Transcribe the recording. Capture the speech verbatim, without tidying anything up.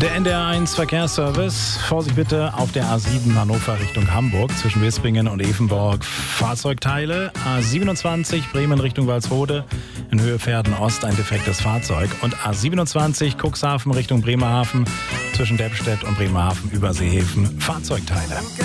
Der N D R eins Verkehrsservice. Vorsicht bitte auf der A sieben Hannover Richtung Hamburg zwischen Wispingen und Evenborg. Fahrzeugteile. A siebenundzwanzig Bremen Richtung Walsrode. In Höhe Verden Ost ein defektes Fahrzeug. Und A siebenundzwanzig Cuxhaven Richtung Bremerhaven zwischen Deppstedt und Bremerhaven Überseehäfen. Fahrzeugteile.